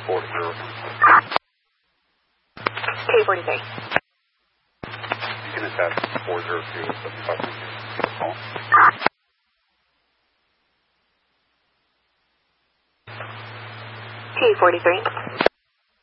K43. You can attach 402 to the phone. K43.